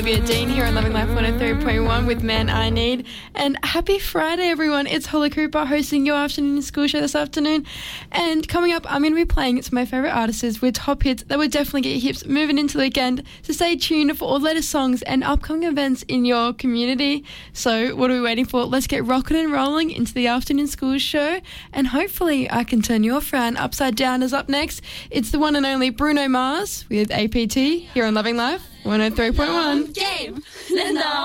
Olivia Dean here on Loving Life 103.1 with Man I Need. And happy Friday, everyone. It's Holly Cooper hosting your afternoon school show this afternoon. And coming up, I'm going to be playing some of my favourite artists with top hits that would definitely get your hips moving into the weekend. So stay tuned for all the latest songs and upcoming events in your community. So what are we waiting for? Let's get rocking and rolling into the afternoon school show. And hopefully I can turn your frown upside down. As up next, it's the one and only Bruno Mars with APT here on Loving Life 103.1. Game.